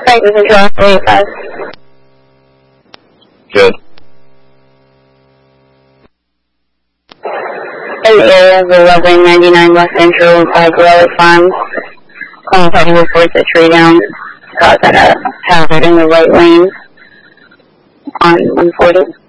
This is Control 385. Good. In the area of 1199 West Central by Gorilla Farms, calling party reports a tree down causing a hazard in the right lane on 140.